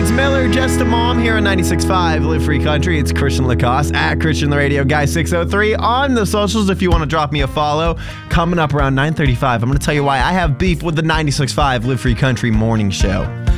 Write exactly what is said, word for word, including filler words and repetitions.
It's Miller, Just a Mom here on ninety-six point five Live Free Country. It's Christian Lacoste at Christian the Radio Guy six oh three on the socials if you want to drop me a follow. Coming up around nine thirty-five, I'm going to tell you why I have beef with the ninety-six point five Live Free Country morning show.